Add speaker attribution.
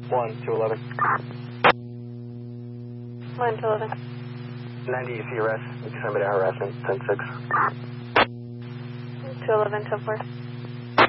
Speaker 1: 1 to 11.
Speaker 2: 1 to 11.
Speaker 1: 90 EC arrest. Somebody harassment. 10-6.
Speaker 2: 211, 10-4.